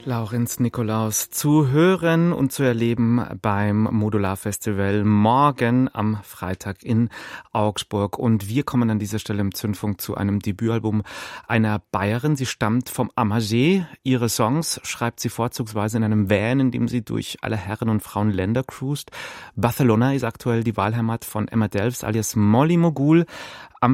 Laurenz Nikolaus zu hören und zu erleben beim Modular Festival morgen am Freitag in Augsburg. Und wir kommen an dieser Stelle im Zündfunk zu einem Debütalbum einer Bayerin. Sie stammt vom Amagé. Ihre Songs schreibt sie vorzugsweise in einem Van, in dem sie durch alle Herren- und Frauenländer cruist. Barcelona ist aktuell die Wahlheimat von Emma Delfs alias Molly Mogul. Am